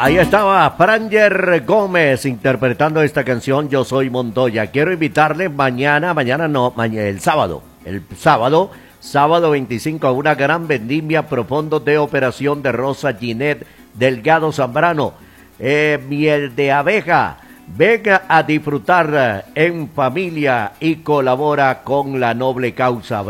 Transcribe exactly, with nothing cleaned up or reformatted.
Ahí estaba Pranger Gómez interpretando esta canción Yo Soy Montoya. Quiero invitarle mañana, mañana no, mañana, el sábado, el sábado, sábado veinticinco a una gran vendimia profundo de operación de Rosa Ginette Delgado Zambrano. Eh, miel de abeja. Venga a disfrutar en familia y colabora con la noble causa.